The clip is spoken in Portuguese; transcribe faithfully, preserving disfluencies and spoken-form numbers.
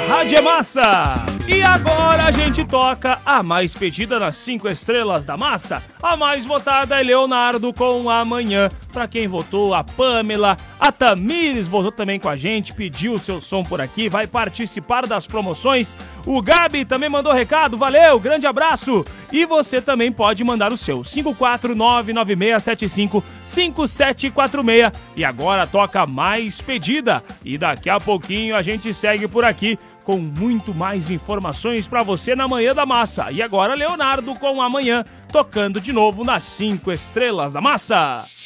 Rádio Massa. E agora a gente toca a mais pedida nas cinco estrelas da massa. A mais votada é Leonardo com Amanhã. Pra quem votou, a Pamela, a Tamires votou também com a gente, pediu o seu som por aqui, vai participar das promoções. O Gabi também mandou recado, valeu, grande abraço. E você também pode mandar o seu, cinco quatro nove nove seis sete cinco cinco sete quatro seis. E agora toca a mais pedida. E daqui a pouquinho a gente segue por aqui com muito mais informações pra você na Manhã da Massa. E agora Leonardo com Amanhã, tocando de novo nas cinco estrelas da massa.